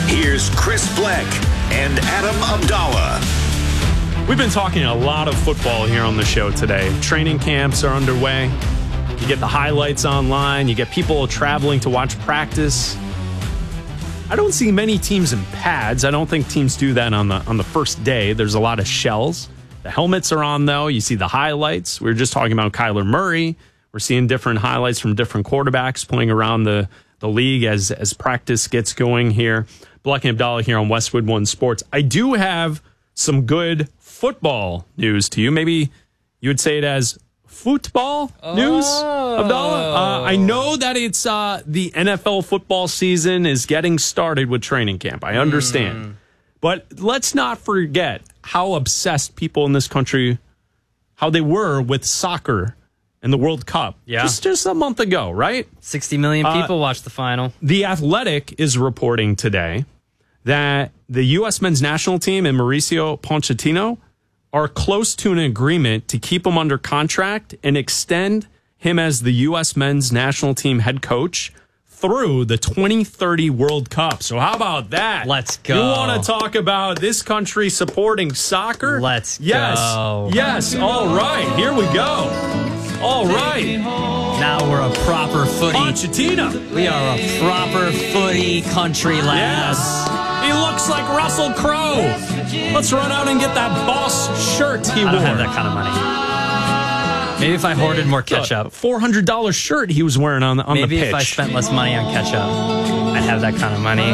Here's Chris Bleck and Adam Abdallah. We've been talking a lot of football here on the show today. Training camps are underway. You get the highlights online. You get people traveling to watch practice. I don't see many teams in pads. I don't think teams do that on the first day. There's a lot of shells. The helmets are on, though. You see the highlights. We were just talking about Kyler Murray. We're seeing different highlights from different quarterbacks playing around the league as practice gets going here. Bleck and Abdallah here on Westwood One Sports. I do have some good football news to you. Maybe you would say it as football news, Abdallah. I know that it's the NFL football season is getting started with training camp. I understand. But let's not forget how obsessed people in this country, how they were with soccer and the World Cup just a month ago, right? 60 million people watched the final. The Athletic is reporting today that the U.S. men's national team and Mauricio Pochettino are close to an agreement to keep him under contract and extend him as the U.S. men's national team head coach through the 2030 World Cup. So how about that? Let's go. You want to talk about this country supporting soccer? Let's go. Yes. All right. Here we go. All right. Now we're a proper footy. Pochettino. We are a proper footy country, lads. Yes. He looks like Russell Crowe. Let's run out and get that boss shirt he wore. I don't have that kind of money. Maybe if I hoarded more ketchup. $400 shirt he was wearing on the pitch. Maybe if I spent less money on ketchup, I'd have that kind of money.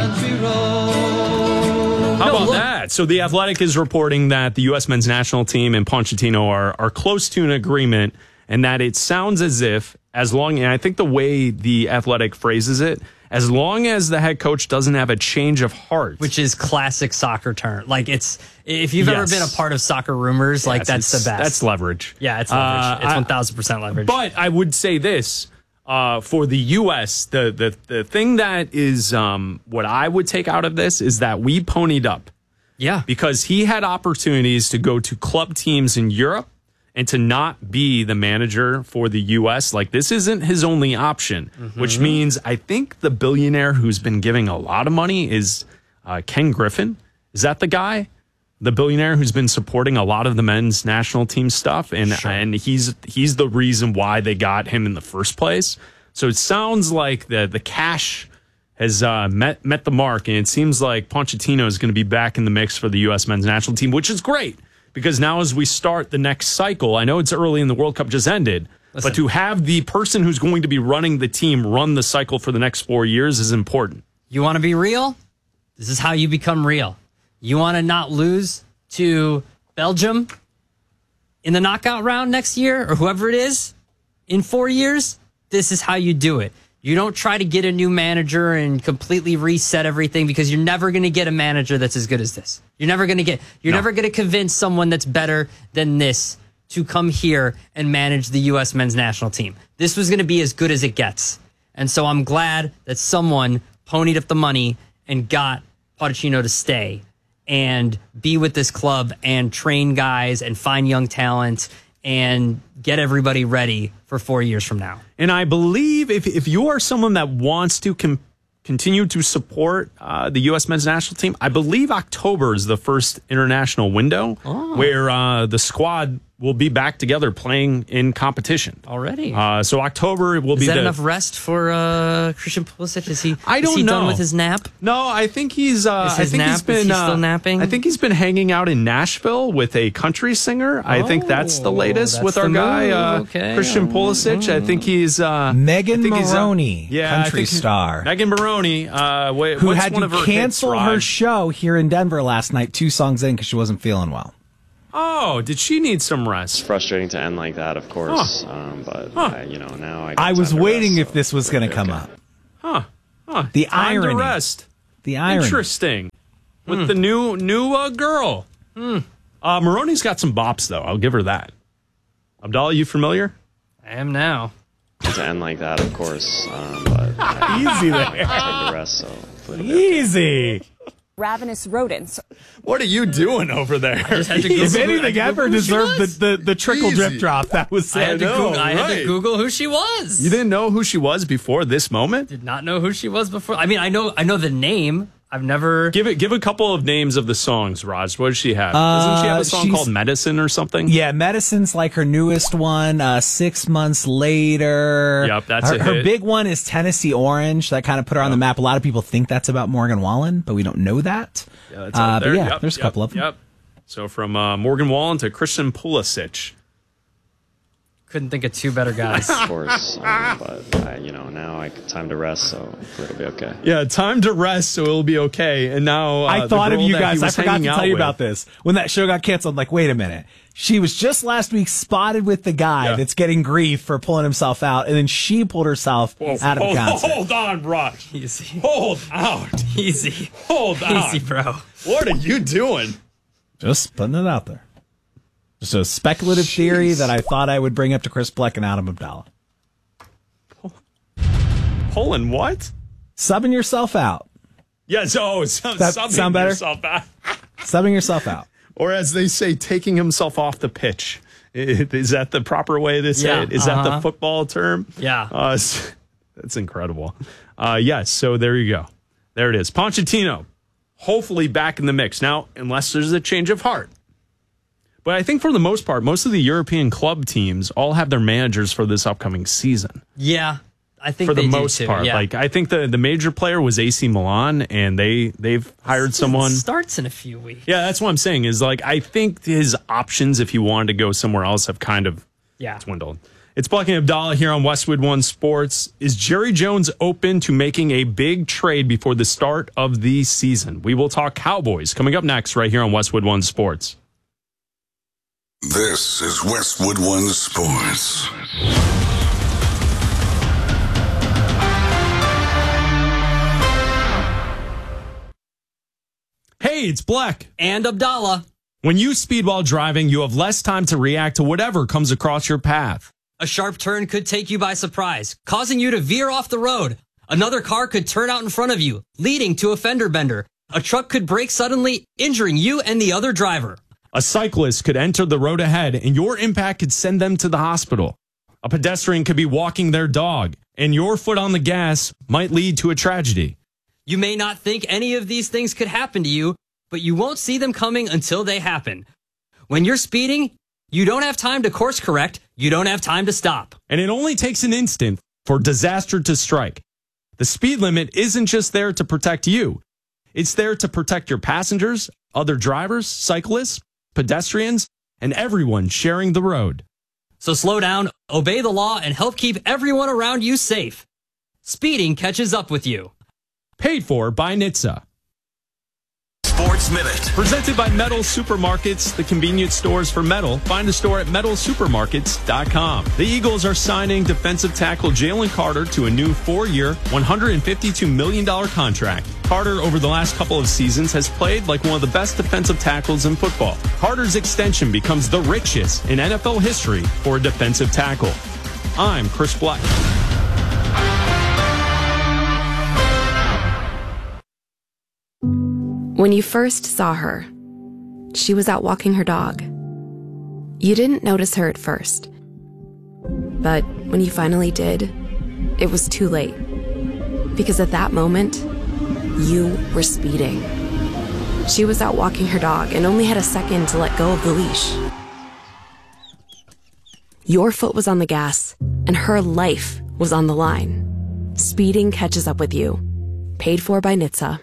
How about that? So the Athletic is reporting that the U.S. men's national team and Pochettino are close to an agreement, and that it sounds as if, and I think the way the Athletic phrases it, as long as the head coach doesn't have a change of heart. Which is classic soccer term. Like, it's, if you've ever been a part of soccer rumors, that's the best. That's leverage. Yeah, it's leverage. It's 1,000% leverage. But I would say this, for the U.S., the thing that is what I would take out of this is that we ponied up. Yeah. Because he had opportunities to go to club teams in Europe and to not be the manager for the U.S. Like, this isn't his only option, which means I think the billionaire who's been giving a lot of money is Ken Griffin. Is that the guy? The billionaire who's been supporting a lot of the men's national team stuff, and he's the reason why they got him in the first place. So it sounds like the cash has met the mark, and it seems like Pochettino is going to be back in the mix for the U.S. men's national team, which is great. Because now as we start the next cycle, I know it's early and the World Cup just ended, but to have the person who's going to be running the team run the cycle for the next 4 years is important. You want to be real? This is how you become real. You want to not lose to Belgium in the knockout round next year, or whoever it is, in 4 years? This is how you do it. You don't try to get a new manager and completely reset everything, because you're never going to get a manager that's as good as this. You're never going to convince someone that's better than this to come here and manage the U.S. men's national team. This was going to be as good as it gets. And so I'm glad that someone ponied up the money and got Pochettino to stay and be with this club and train guys and find young talent and get everybody ready for 4 years from now. And I believe if you are someone that wants to continue to support the U.S. men's national team, I believe October is the first international window where the squad will be back together playing in competition already. So October will be. Is that enough rest for Christian Pulisic? Is he done with his nap? No, I think he's. Is he still napping? I think he's been hanging out in Nashville with a country singer. I think that's the latest with our guy Christian Pulisic. I think he's Megan Maroney, country star. Megan Maroney, who had to cancel her show here in Denver last night, 2 songs in, because she wasn't feeling well. Oh, did she need some rest? It's frustrating to end like that, of course. But now I was waiting if this was going to come up. The irony. Time to rest. The irony. Interesting. With the new girl. Maroney's got some bops, though. I'll give her that. Abdallah, you familiar? I am now. To end like that, of course. But easy there. The rest, so easy. Ravenous rodents. What are you doing over there? If anything ever deserved the trickle drip drop, that was. I had to Google who she was. You didn't know who she was before this moment? Did not know who she was before. I mean, I know the name. I've never... Give a couple of names of the songs, Raj. What does she have? Doesn't she have a song called Medicine or something? Yeah, Medicine's like her newest one, 6 months later. Yep, that's a hit. Her big one is Tennessee Orange. That kind of put her on the map. A lot of people think that's about Morgan Wallen, but we don't know that. Yeah, that's out there. But yeah, there's a couple of them. Yep. So from Morgan Wallen to Christian Pulisic. Couldn't think of two better guys. Of course. But, now time to rest, so it'll be okay. Yeah, time to rest, so it'll be okay. And now I thought of you guys. I forgot to tell you about this. When that show got canceled, I'm like, wait a minute. She was just last week spotted with the guy that's getting grief for pulling himself out, and then she pulled herself out of the concert. Hold on, Raj. Easy. Hold out. Easy. Hold on. Easy, bro. What are you doing? Just putting it out there. Just a speculative theory that I thought I would bring up to Chris Bleck and Adam Abdallah. Pulling what? Subbing yourself out. Yes, subbing sound better? yourself out. Subbing yourself out. Or as they say, taking himself off the pitch. Is that the proper way to say it? Is that the football term? Yeah. That's incredible. Yes, so there you go. There it is. Pochettino, hopefully back in the mix. Now, unless there's a change of heart. But I think for the most part, most of the European club teams all have their managers for this upcoming season. Yeah, I think for they the do most too. part. Yeah. Like I think the major player was AC Milan, and they've hired someone. It starts in a few weeks. Yeah, that's what I'm saying. Is like I think his options, if he wanted to go somewhere else, have kind of dwindled. It's Bleck and Abdallah here on Westwood One Sports. Is Jerry Jones open to making a big trade before the start of the season? We will talk Cowboys coming up next right here on Westwood One Sports. This is Westwood One Sports. Hey, it's Bleck and Abdallah. When you speed while driving, you have less time to react to whatever comes across your path. A sharp turn could take you by surprise, causing you to veer off the road. Another car could turn out in front of you, leading to a fender bender. A truck could brake suddenly, injuring you and the other driver. A cyclist could enter the road ahead, and your impact could send them to the hospital. A pedestrian could be walking their dog, and your foot on the gas might lead to a tragedy. You may not think any of these things could happen to you, but you won't see them coming until they happen. When you're speeding, you don't have time to course correct. You don't have time to stop. And it only takes an instant for disaster to strike. The speed limit isn't just there to protect you. It's there to protect your passengers, other drivers, cyclists, pedestrians, and everyone sharing the road. So slow down, obey the law, and help keep everyone around you safe. Speeding catches up with you. Paid for by NHTSA. Sports Minute. Presented by Metal Supermarkets, the convenience stores for metal. Find a store at metalsupermarkets.com. The Eagles are signing defensive tackle Jalen Carter to a new 4-year, $152 million contract. Carter, over the last couple of seasons, has played like one of the best defensive tackles in football. Carter's extension becomes the richest in NFL history for a defensive tackle. I'm Chris Bleck. When you first saw her, she was out walking her dog. You didn't notice her at first. But when you finally did, it was too late. Because at that moment, you were speeding. She was out walking her dog and only had a second to let go of the leash. Your foot was on the gas, and her life was on the line. Speeding catches up with you. Paid for by NHTSA.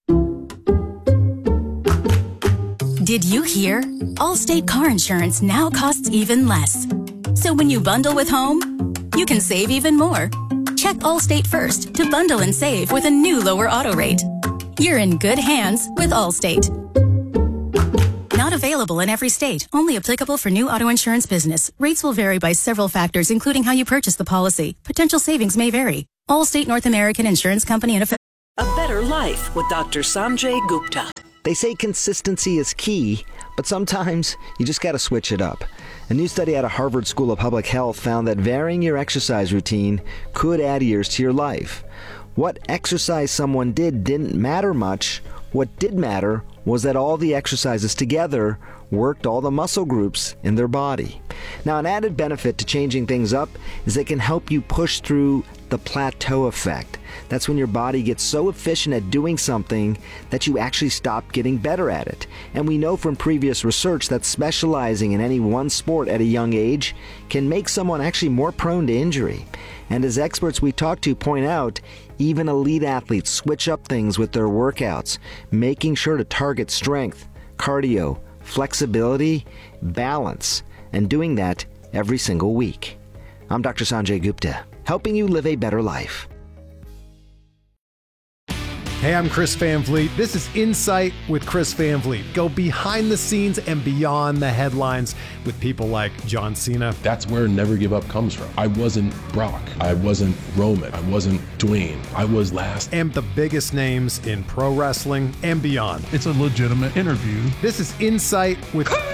Did you hear? Allstate car insurance now costs even less. So when you bundle with home, you can save even more. Check Allstate first to bundle and save with a new lower auto rate. You're in good hands with Allstate. Not available in every state. Only applicable for new auto insurance business. Rates will vary by several factors, including how you purchase the policy. Potential savings may vary. Allstate North American Insurance Company and A Better Life with Dr. Sanjay Gupta. They say consistency is key, but sometimes you just got to switch it up. A new study out of Harvard School of Public Health found that varying your exercise routine could add years to your life. What exercise someone did didn't matter much. What did matter was that all the exercises together worked all the muscle groups in their body. Now, an added benefit to changing things up is they can help you push through the plateau effect. That's when your body gets so efficient at doing something that you actually stop getting better at it. And we know from previous research that specializing in any one sport at a young age can make someone actually more prone to injury. And as experts we talk to point out, even elite athletes switch up things with their workouts, making sure to target strength, cardio, flexibility, balance, and doing that every single week. I'm Dr. Sanjay Gupta, helping you live a better life. Hey, I'm Chris Van Vliet. This is Insight with Chris Van Vliet. Go behind the scenes and beyond the headlines with people like John Cena. That's where Never Give Up comes from. I wasn't Brock. I wasn't Roman. I wasn't Dwayne. I was last. And the biggest names in pro wrestling and beyond. It's a legitimate interview. This is Insight with Chris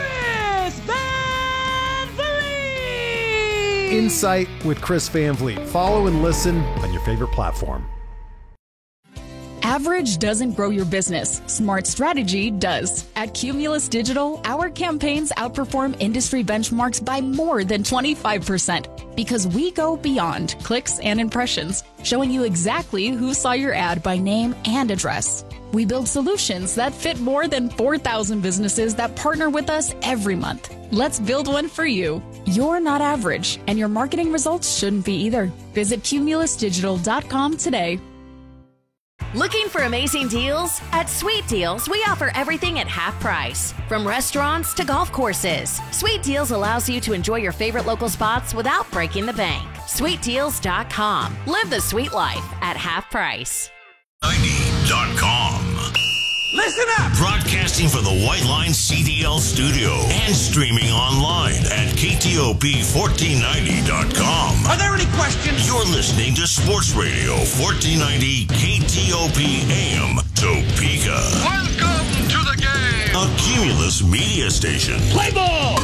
Van Vliet. Insight with Chris Van Vliet. Follow and listen on your favorite platform. Average doesn't grow your business. Smart strategy does. At Cumulus Digital, our campaigns outperform industry benchmarks by more than 25% because we go beyond clicks and impressions, showing you exactly who saw your ad by name and address. We build solutions that fit more than 4,000 businesses that partner with us every month. Let's build one for you. You're not average, and your marketing results shouldn't be either. Visit cumulusdigital.com today. Looking for amazing deals? At Sweet Deals, we offer everything at half price. From restaurants to golf courses, Sweet Deals allows you to enjoy your favorite local spots without breaking the bank. SweetDeals.com. Live the sweet life at half price. 90.com. Listen up! Broadcasting from the White Line CDL studio and streaming online at KTOP1490.com. Are there any questions? You're listening to Sports Radio 1490 KTOP AM Topeka. Welcome to the game! A Cumulus media station. Play ball!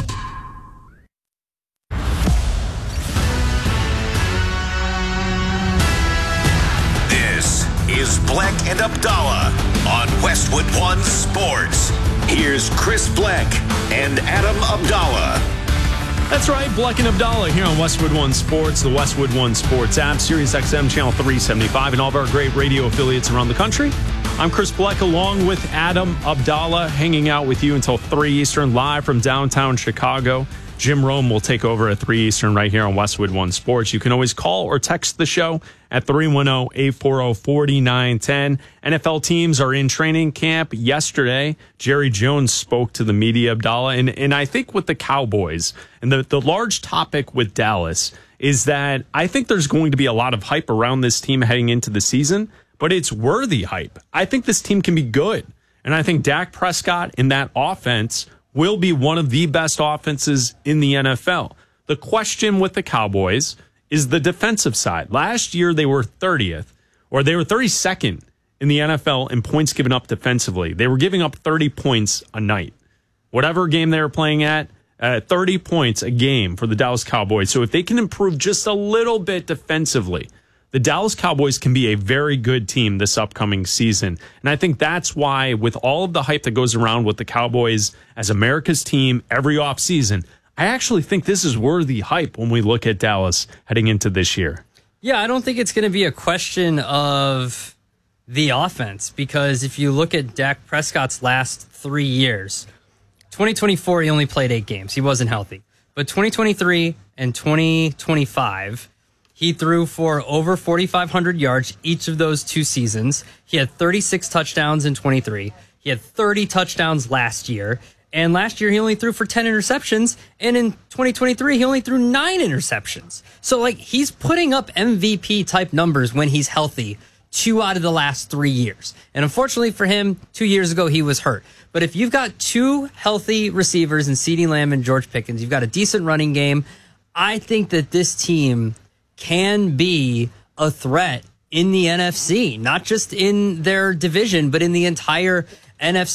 This is Bleck and Abdallah on Westwood One Sports. Here's Chris Bleck and Adam Abdallah. That's right, Bleck and Abdallah here on Westwood One Sports, the Westwood One Sports app, Sirius XM Channel 375, and all of our great radio affiliates around the country. I'm Chris Bleck along with Adam Abdallah, hanging out with you until 3 Eastern, live from downtown Chicago. Jim Rome will take over at 3 Eastern right here on Westwood One Sports. You can always call or text the show at 310-840-4910. NFL teams are in training camp yesterday. Jerry Jones spoke to the media, Abdallah, and I think with the Cowboys, and the large topic with Dallas is that I think there's going to be a lot of hype around this team heading into the season, but it's worthy hype. I think this team can be good, and I think Dak Prescott in that offense will be one of the best offenses in the NFL. The question with the Cowboys is the defensive side. Last year, they were 30th, or they were 32nd in the NFL in points given up defensively. They were giving up 30 points a night. Whatever game they were playing at, 30 points a game for the Dallas Cowboys. So if they can improve just a little bit defensively, the Dallas Cowboys can be a very good team this upcoming season. And I think that's why, with all of the hype that goes around with the Cowboys as America's team every offseason, I actually think this is worthy hype when we look at Dallas heading into this year. Yeah, I don't think it's going to be a question of the offense, because if you look at Dak Prescott's last 3 years, 2024, he only played 8 games. He wasn't healthy. But 2023 and 2025, he threw for over 4,500 yards each of those 2 seasons. He had 36 touchdowns in 23. He had 30 touchdowns last year. And last year, he only threw for 10 interceptions. And in 2023, he only threw 9 interceptions. So, he's putting up MVP-type numbers when he's healthy 2 out of the last 3 years. And unfortunately for him, 2 years ago, he was hurt. But if you've got 2 healthy receivers in CeeDee Lamb and George Pickens, you've got a decent running game, I think that this team can be a threat in the NFC, not just in their division, but in the entire NFC.